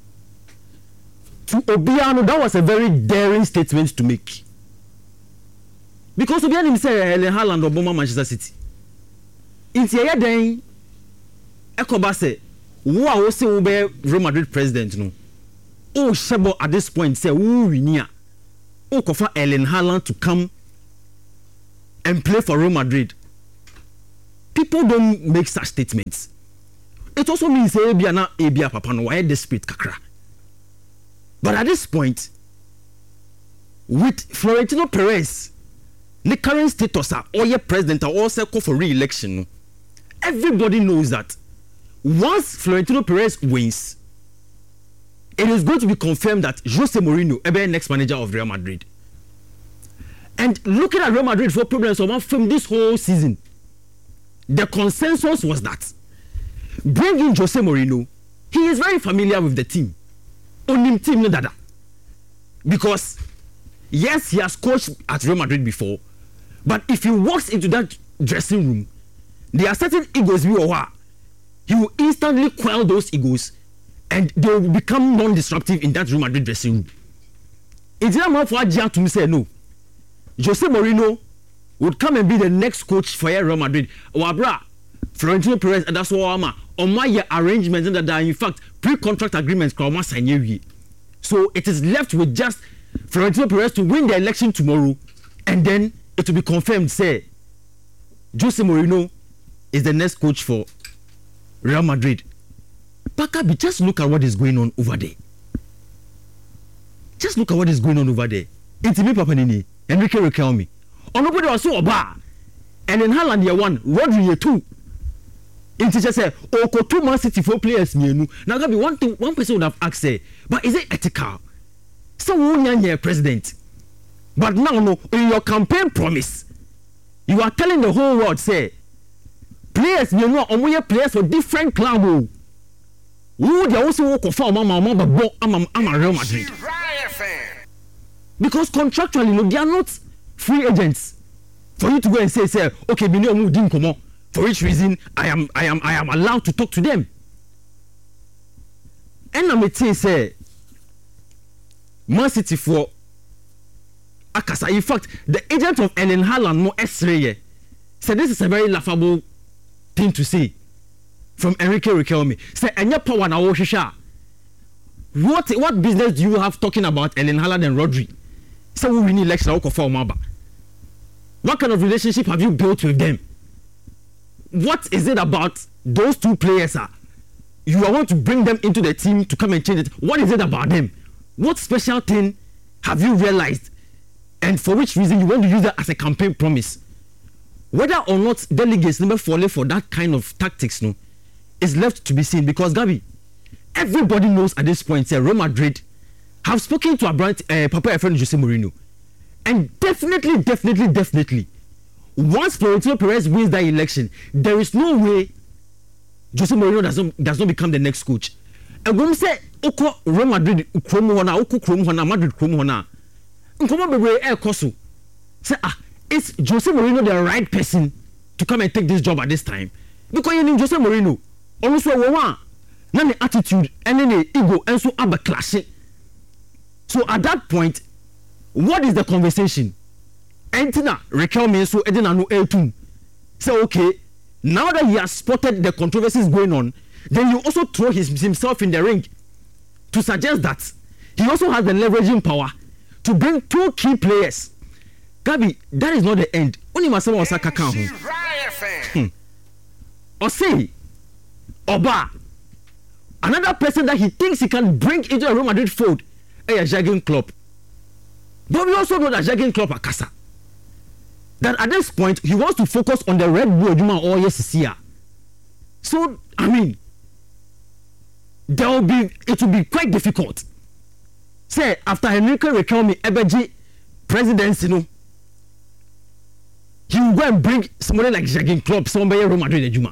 To Obiano, that was a very daring statement to make. Because Obiano say Ellen Haaland Obama Manchester City. Inti ya den ekoba say wo a wo say wo be Real Madrid president no o shebo at this point say wo wini a o kofa Erling Haaland to come and play for Real Madrid. People don't make such statements. It also means say ebia na ebia papa no why desperate kakra. But at this point with Florentino Perez the current status are all your president are also call for re-election. Everybody knows that once Florentino Perez wins, it is going to be confirmed that Jose Mourinho will be the next manager of Real Madrid. And looking at Real Madrid for problems from this whole season, the consensus was that bring in Jose Mourinho. He is very familiar with the team. Onim team no dada. Because yes, he has coached at Real Madrid before, but if he walks into that dressing room, there are certain egos we are. He will instantly quell those egos and they will become non-disruptive in that Real Madrid dressing room. It's not enough for Ajia to say no. Jose Mourinho would come and be the next coach for Real Madrid. Wabra, Florentino Perez, and that's what I'm on my arrangements and that are in fact pre-contract agreements. So it is left with just Florentino Perez to win the election tomorrow, and then it will be confirmed. Say, Jose Mourinho is the next coach for Real Madrid. Pakabi, just look at what is going on over there. Just look at what is going on over there. It's me, Papa Nini, Enrique Riquelme. On nobody was so bad. And in Haaland, year one, Rodri year two. It just say, Oko two Man City four players. Now, Gabi, one thing, one person would have asked, say, but is it ethical? So, one year president. But now, no, in your campaign promise, you are telling the whole world, say, players, you know, omoye players for different clubs. Who they also work for Mama Mama Bo Ama Ama Real Madrid. Because contractually, no, they are not free agents. For you to go and say, say, okay, we know who didn't come on. For which reason I am I am I am allowed to talk to them. And I'm saying, say, Man City for Akasa. In fact, the agent of Erling Haaland, no X-ray, said this is a very laughable thing to say from Enrique Riquelme. Say, anya power na wo hwehwa. What what business do you have talking about Erling Haaland and Rodri? Say we win election wo kofa omaba. What kind of relationship have you built with them? What is it about those two players? Are you want to bring them into the team to come and change it? What is it about them? What special thing have you realized? And for which reason you want to use that as a campaign promise? Whether or not delegates never fall for that kind of tactics, no, is left to be seen. Because Gabi, everybody knows at this point, say Real Madrid have spoken to a brand, uh, Papa Efren Jose Mourinho, and definitely, definitely, definitely, once Florentino Perez wins that election, there is no way Jose Mourinho does not does not become the next coach. And when we say Oko Real Madrid Kromo Hona, Oko Kromo Hona, Madrid Kromo Hona, Nkoma Bebre El Koso, say ah. Is Jose Mourinho the right person to come and take this job at this time? Because you need Jose Mourinho. Also, one, then the attitude and then the ego and so abba clashing. So at that point, what is the conversation? Entina Riquelme so Edina no A two. Say okay, now that he has spotted the controversies going on, then you also throw his, himself in the ring to suggest that he also has the leveraging power to bring two key players. Gabi, that is not the end. Only Masama Osaka can hmm. Or say, Oba, another person that he thinks he can bring into a Real Madrid fold, a Jurgen Klopp. But we also know that Jurgen Klopp Akasa. That at this point he wants to focus on the Red Bull Juma or yes here. So I mean, there will be it will be quite difficult. Say after Enrique Riquelme Ebeji presidency, you know. He will go and bring somebody like Jurgen Klopp, somebody Real Madrid Juma.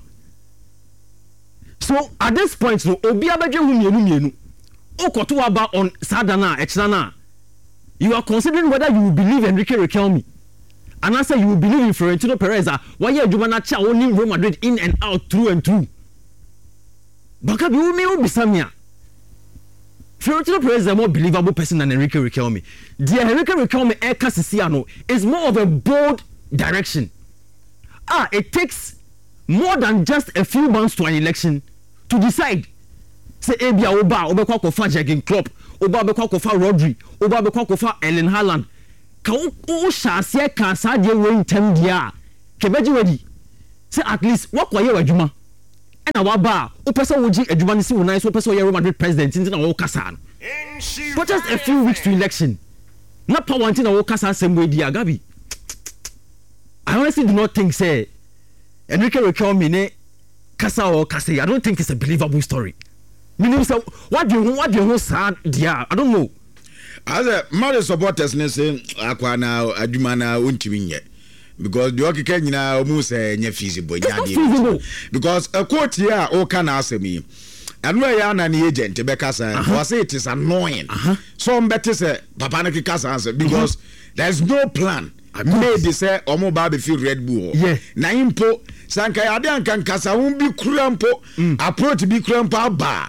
So at this point, no, Obi Abaje Humienu Mienu, Okoto Aba on Sadana, Echnana. You are considering whether you will believe Enrique Riquelme, and I say you will believe in Florentino Perez. Why you Juma Nacha only Real Madrid in and out, through and through. Bakabi Umi Obi Samia. Florentino Perez is a more believable person than Enrique Riquelme. The Enrique Riquelme Eka Sisiano is more of a bold direction. Ah, it takes more than just a few months to an election to decide. Say, Ebia Oba, Oba Kofa Jurgen Klopp, Oba Kofa Rodri, Oba Kofa Erling Haaland. Ka o shase ka sadie we ntem dia. Kebeji wedi. Say at least what kwa ye wadwuma. E na waba, o pesa wo gi adwuma ni si wo nan so pesa wo Real Madrid president nti na wo kasa no. But just a few weeks to election. Na power nti na wo kasa asem we dia Gabi. I honestly do not think, say, Enrique Riquelme ne kasa or kasa. I don't think it's a believable story. Meaning, so what do you what do you sad dia? I don't know. As a mother supporters, ne say akwana adwuma na untimi nye. Because the okike nyina omu say nye feasible nya because a quote here o can ask me. And where ya na the agent be kasa for say it is annoying. Uh-huh. Some better say papa na kasa answer because uh-huh. there's no plan. Made they say omo ba be feel Red Bull. Yeah. Na impo sanka ade anka nkasa won bi kurampo approach bi kurampo ba.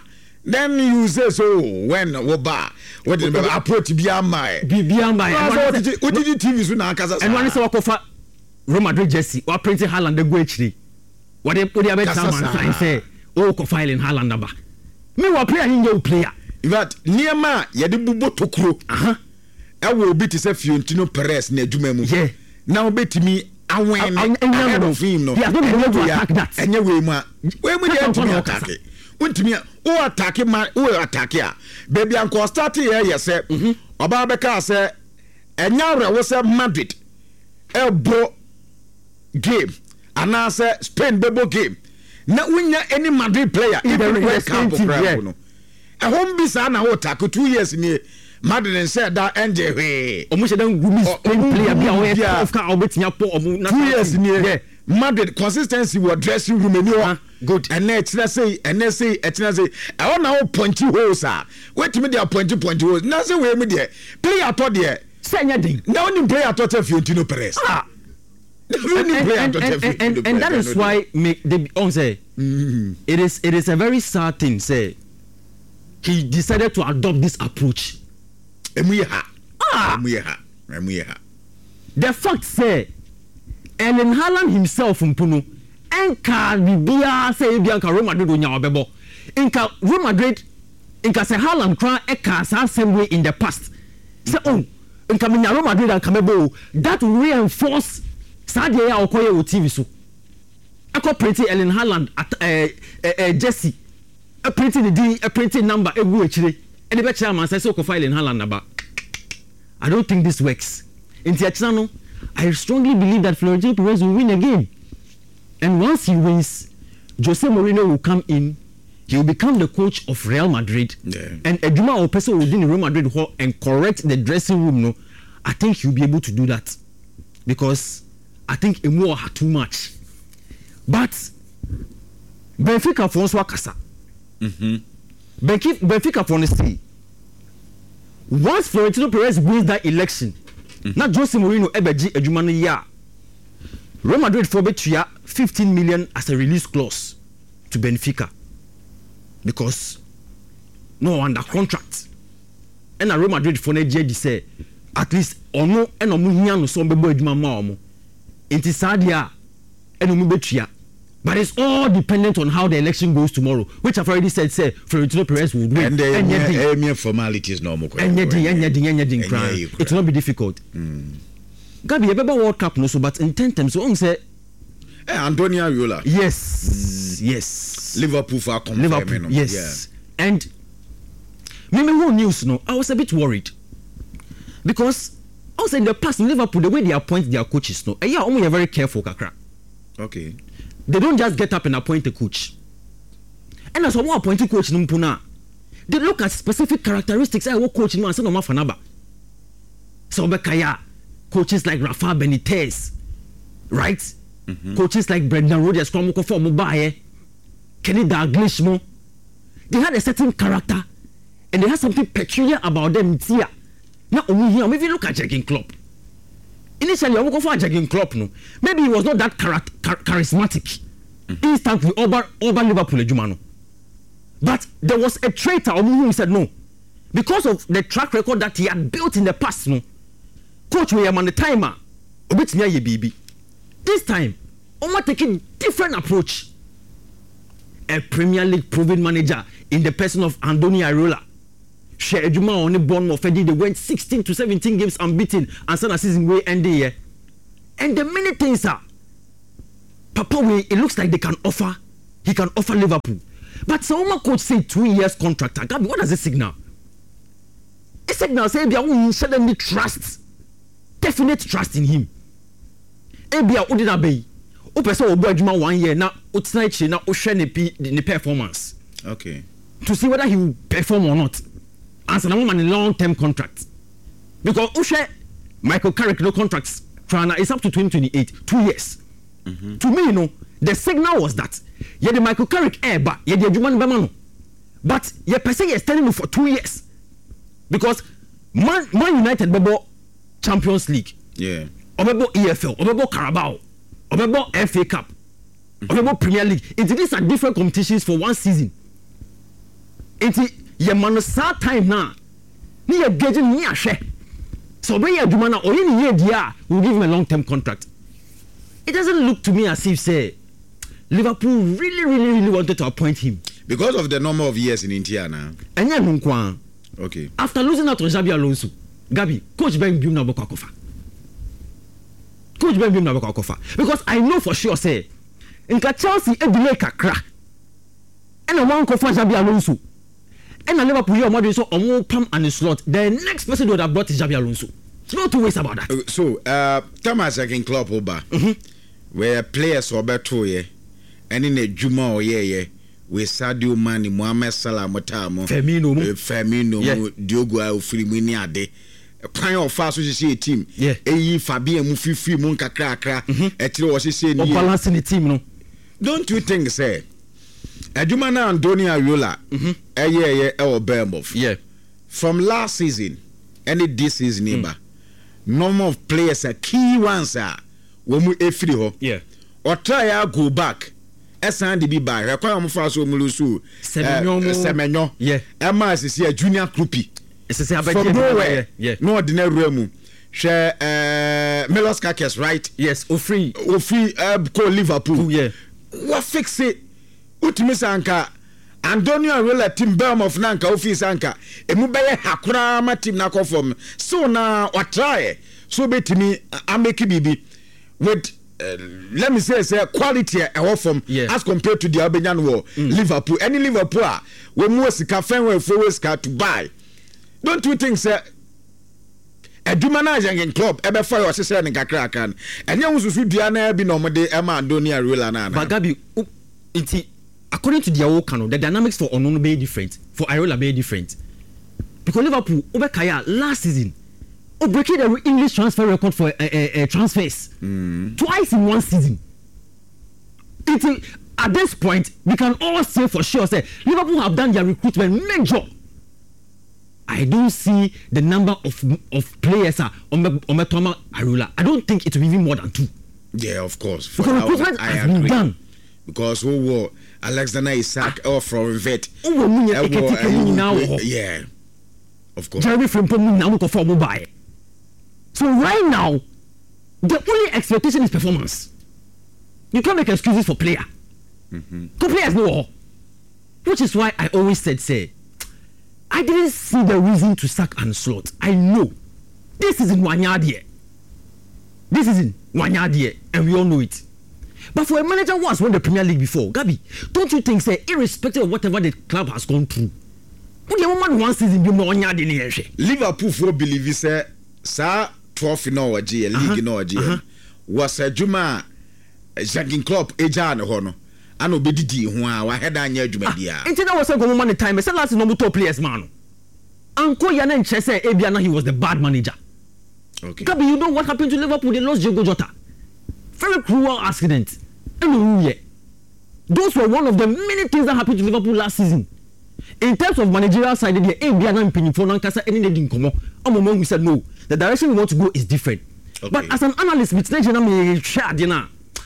then you say so when woba what the approach bi amai bi bi amai what did T V so na kasa and one say wakofa Real Madrid jersey wa print Haaland go ekyire what dey what dey abet man sign say o ko file in Haaland aba me wa player hin yo player in fact niema ye de bubo tokuro aha e wo obi ti say Fiorentino Perez na adwuma mu yeah now betimi awen ahead of him no yeah don't be able to attack that enye we mu a we mu dey to attack untimi o attack ma o attack a baby anko start here yes say oba beka say enya rewo say Madrid e bo game ana say Spain bebo game na unya any Madrid player in the World Cup no e hom bi sa na o attack two years ni Madrid said that N J we omo she dan gumi Spain player bi a o e of ka obetinya po omo two years ni Madrid consistency was dressing room any one good and next let's say and let's say et na say I want now pointy holes ah wait me dey pointy pointy holes na say we me dey player to there say nya din na only player to Fiorentino Perez ah and, and, and, and, and, and that is why make the on say mm-hmm. it is it is a very sad thing say he decided to adopt this approach emu ha ah emu ha emu ha the fact say Erling Haaland himself mpuno enka bibia say bia nka Real Madrid onya obebo nka Real Madrid nka say Haaland kra eka sa same way in the past say oh nka me Real Madrid and kamebo that will reinforce sadia ya okoye o T V so akọ pretty Erling Haaland at eh eh Jesse a pretty the D a pretty number egu echire e de be kira man say so ko Erling Haaland naba I don't think this works inti achina no I strongly believe that Florentino Perez will win again. And once he wins, Jose Mourinho will come in. He will become the coach of Real Madrid. Yeah. And Eduma or person within the Real Madrid hall and correct the dressing room. No, I think he'll be able to do that. Because I think Emo had too much. But Benfica for Oswa Kasa. Mm-hmm. Benfica for honesty. Once Florentino Perez wins that election, mm-hmm. Not Jose Mourinho ebeji adwuma no ya. Real Madrid for betua fifteen million as a release clause to Benfica because no under contract. And Real Madrid for Nigeria say at least ono and omo hia no so bebo adwuma ma omo. Enti sadia and omo betua. But it's all dependent on how the election goes tomorrow, which I've already said, say, Florentino Perez will win. And the mere formalities normal. And it will not be difficult. Mm. Gabi, a World Cup, no, so but in ten times, so on say, eh, Antonio Ariola. Yes, mm. yes. Liverpool for Liverpool, no? Yes. Yeah. And maybe who news, no, I was a bit worried because also in the past, in Liverpool, the way they appoint their coaches, no, and yeah, only are very careful, kakra. Okay. They don't just get up and appoint a coach. And as someone appointed coach in Mpuna, they look at specific characteristics. I will coach in one of Fanaba. So Bekaya, coaches like Rafa Benitez, right? Mm-hmm. Coaches like Brendan Rodgers, Kwamoko for Mubaye, Kenny Dalglish mo. They had a certain character, and they had something peculiar about them. Now, if you look at Jurgen Klopp. Initially, I won't go for a Jurgen Klopp. No, maybe he was not that char- char- charismatic. Mm-hmm. Instantly, over over Liverpool, Jumano. But there was a traitor who said no, because of the track record that he had built in the past. No, coach William on the timer, a bit near you, baby. This time, Oma taking different approach. A Premier League proven manager in the person of Andoni Iraola. Share Ejuma on the Bournemouth. They went sixteen to seventeen games unbeaten and send a season way end the year. And the many things are Papa way it looks like they can offer. He can offer Liverpool. But some coach say two years contract. Gabi, what does it signal? It signals say they suddenly trust, definite trust in him. Ebia Udina Bay. O person obo Ejuma one year now. Utna now o share the performance. Okay. To see whether he will perform or not. Answer them on a long-term contract because Ushe Michael Carrick no contracts Trana is up to twenty twenty-eight, two years. Mm-hmm. To me, you know, the signal was that yeah the Michael Carrick air but yeah the Juman Bamano, but yeah per se is telling me for two years because Man, Man United bebo Champions League, yeah, or bebo E F L, or bebo Carabao, or bebo F A Cup, or bebo Premier League. It these are different competitions for one season. Enti ye man sa time na ni ye gauge ni ahwe. So when you adwuma na oyi ni ye dia, we'll give him a long term contract. It doesn't look to me as if say Liverpool really really really wanted to appoint him because of the number of years in India now. Enya no kwa. Okay. After losing out on Xabi Alonso, Gabi, coach Ben Bium na boko akofa. Coach Ben Bium na boko akofa because I know for sure say nka Chelsea e delay kakra. And one kofa Xabi Alonso. And Liverpool here modern so omo pam and slot. The next person would have brought Xabi Alonso. No two ways about that. Uh, so, uh Thomas again club over. Mm-hmm. Where players were better here. And in a Juma or yeah yeah. With Sadio Mane, Mohamed Salah, Motamo, Firmino, uh, Firmino, yeah. Diogo Firmino Ade. Kind of fast to see a team. Yeah. Eh, Fabien Mufi Free Monka Krakra. Etro was saying, balancing the team, no. Don't you think, say, Adumana Antonio Ariola, eh, yeah, yeah, or Bournemouth. Yeah. From last season, any this season, neighbor, number of players are key ones are when we a free. Yeah. Or try to go back. Esan de bi ba rekwa am fa so mulusu semenyo yeah ema asisi a junior groupie esese abaje yeah no ordinary mu hwe eh Milos Kakes right yes ofri ofri ko Liverpool yeah what fix it utimi sanka Antonio Ariola team Bournemouth nanka ofi sanka emu beye hakura ma team na conform so na o try so betimi ameki bibi with Uh, let me say say quality uh, from yeah. as compared to the Albanian war mm. Liverpool any Liverpool when we sika fen we forward sika to buy don't you think say a managing in club ebe fire o say ne kakra kan enye nsusu dua na bi no mode e ma Antonio Ariola na na Bagabi inti according to their own the dynamics for Onono be different for Ariola be different because Liverpool obekaya last season Oh, breaking the English transfer record for uh, uh, uh, transfers mm. twice in one season. It, at this point, we can all say for sure say Liverpool have done their recruitment major. I don't see the number of of players uh, on Ometoma Ariola. I don't think it will be even more than two. Yeah, of course. For because recruitment I has agree. been done. Because who were Alexander Isak or from Vet? Yeah, of course. Jeremy Frimpong now go for mobile. So right now, the only expectation is performance. You can't make excuses for player. Mm-hmm. Because players know. Which is why I always said, say, I didn't see the reason to sack Ancelotti. I know. This is in Wanyadie. This is in Wanyadie, and we all know it. But for a manager who has won the Premier League before, Gabi, don't you think, say, irrespective of whatever the club has gone through, would the woman one season be more Wanyadie? Liverpool for believe say, sir. Trophy no wa G league no G was a Juma Jacking Club Ejan Hono and obedidi who are head on your Juma. Until that was a good money time, I said last number two players, man. Uncle Yanan Chese Ebiana, he was the bad manager. Okay. Gabi, you know what happened to Liverpool? They lost Diogo Jota. Very cruel accident. Those were one of the many things that happened to Liverpool last season. In terms of managerial side, they Ebiana and Pinifo Nankasa, any they didn't come up. A moment we said no. The direction we want to go is different. Okay. But as an analyst, with Nigeria, me share dinner.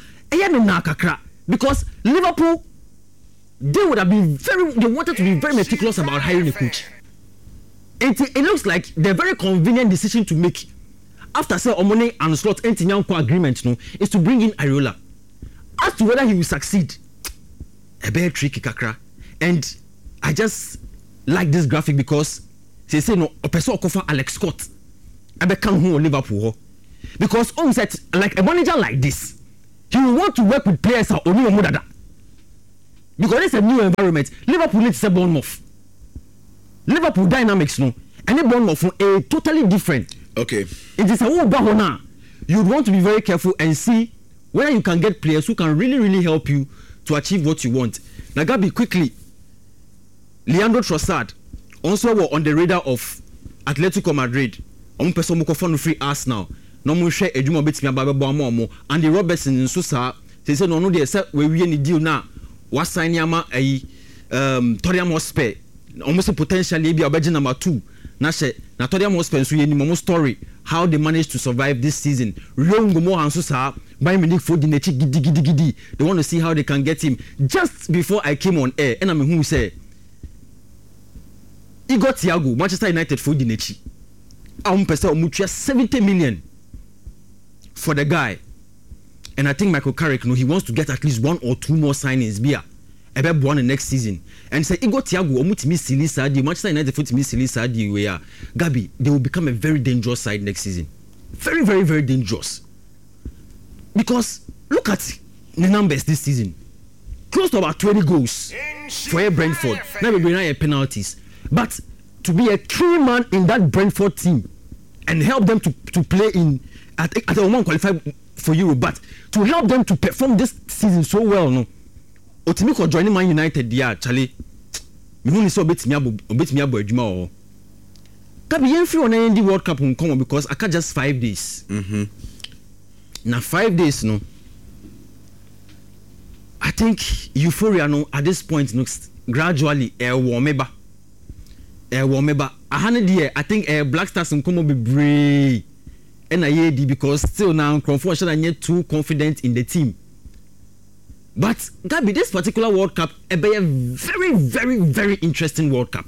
Because Liverpool, they would have been very, they wanted to be very meticulous about hiring a coach. It, it looks like the very convenient decision to make after say Omone and Slot Entinyanko agreement no, is to bring in Ariola. As to whether he will succeed, a very tricky kakra. And I just like this graphic because they say no, a person offer Alex Scott. I become who Liverpool because on set like a manager like this, he will want to work with players or only Mudada because it's a new environment. Liverpool needs a Bournemouth. Liverpool dynamics no, and a Bournemouth a totally different. Okay, it is a whole bahona. You want to be very careful and see whether you can get players who can really really help you to achieve what you want. Now, Gabi, quickly, Leandro Trossard also were on the radar of Atletico Madrid. On person mo kofo no free Arsenal no mo hwe adwuma betimi ababebo amomo and the Robertson nso sa say say no no dey say we wie ni deal na wa sign ama ayi um Tottenham Hotspur almost potentially be obeji number two na hye na Tottenham Hotspur nso ye ni mo story how they managed to survive this season Rongo mo hanso sa Bayern Munich for the nechi gidi gidi gidi they want to see how they can get him just before I came on air and I mean who say Igor Thiago Manchester United for di n'akyi a wɔn pɛ sɛ wɔn tua seventy million for the guy, and I think Michael Carrick no he wants to get at least one or two more signings bia ebe born the next season, and say Igor Thiago omutimi sili sadi Manchester United futimi sili sadi we are Gabi, they will become a very dangerous side next season, very very very dangerous, because look at the numbers this season, close to about twenty goals for Brentford, now we bring penalties, but to be a key man in that Brentford team and help them to to play in at at a one qualify for Europe, but to help them to perform this season so well, no. Otimi ko joining Man United dia Charlie. Me hu ni so obetimi abo obetimi abo adwuma o. Kabi yen free on end World Cup nkom because aka just five days. Mhm. Na five days no. I think euphoria no at this point no gradually e wo meba. E wo meba. Ahane dia I think eh Black Stars nkom be brave. And I hear because still now unfortunately I'm not too confident in the team. But Gabi, this particular World Cup a very, very, very interesting World Cup.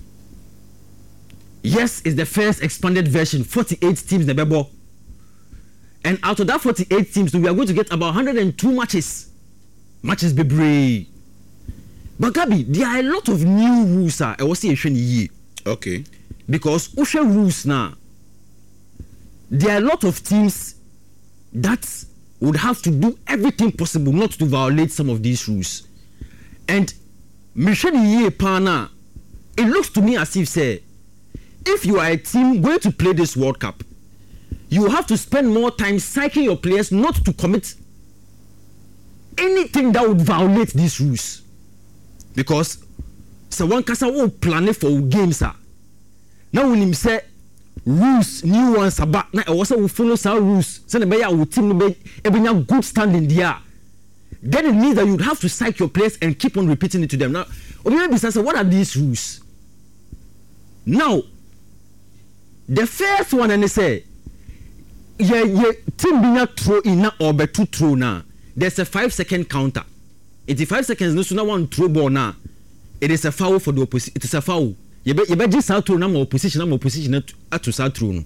Yes, it's the first expanded version, forty-eight teams the bebo. And out of that forty-eight teams, we are going to get about one hundred two matches. Matches be brave. But Gabi, there are a lot of new rules. I was saying okay. Because Usha rules now. There are a lot of teams that would have to do everything possible not to violate some of these rules. And Michel Pana, it looks to me as if say, if you are a team going to play this World Cup, you have to spend more time psyching your players not to commit anything that would violate these rules. Because so one kasa will plan for games. Now when him say rules new ones about na also will follow some rules so the player will team be a good standing there, then it means that you have to psych your players and keep on repeating it to them. Now what are these rules? Now the first one, and they say yeah yeah team be not throw in or be two throw now, there's a five second counter. eighty-five seconds no so now one throw ball now, it is a foul for the opposition. It is a foul. You be you be just out through na more position na more position at to start through no.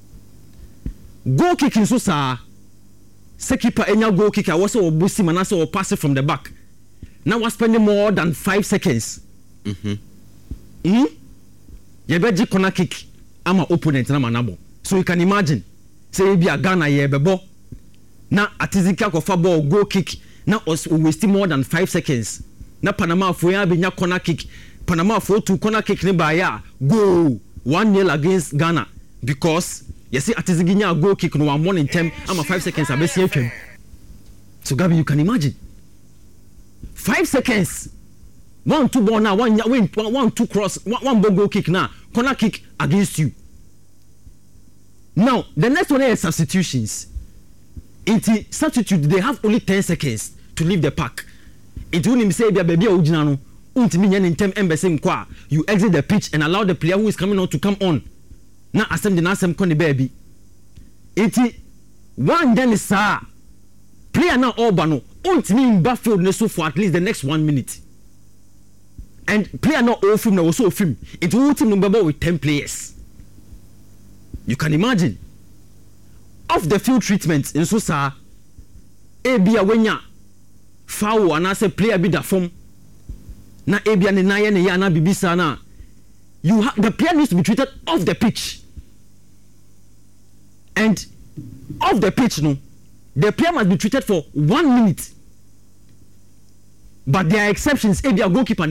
Goal kicking so sa se keeper enya goal kicker was so busi manase or pass it from the back. Now we're spending more than five seconds. Mhm. Mhm. You be ji corner kick ama opponent na manabo. So you can imagine say be a Ghana ye bebo na atizika ko fa ball goal kick na us waste more than five seconds. Na Panama for ya be nya corner kick. Panama for two corner kick ni by ya go one nil against Ghana because you see atiziginya goal kick no one in ten ama five seconds abesi atwam. So Gabi, you can imagine five seconds one two ball now one win one two cross one, one ball goal kick now corner kick against you. Now the next one is substitutions. In the substitute they have only ten seconds to leave the park. It won't say be baby original no. You exit the pitch and allow the player who is coming on to come on. Now asem the nasem koni baby. Iti one then is sir. Player now all bano. Untimi in backfield neso for at least the next one minute. And player now all film now also film. It will team number with ten players. You can imagine. Off the field treatment in so sir. A be a wenya foul and I say player be the form. Na ebia ne naye ne ya na bibisa na you ha- the player needs to be treated off the pitch, and off the pitch no the player must be treated for one minute, but there are exceptions. Ebia goalkeeper